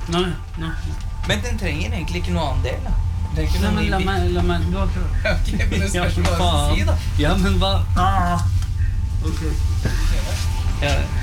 Nei. Men den trenger egentlig ikke noe annen del, da. Nei, men la meg, du har prøvd. Ok, men det spørs hva du skal si, da. Ja, men hva? Ok. Ja,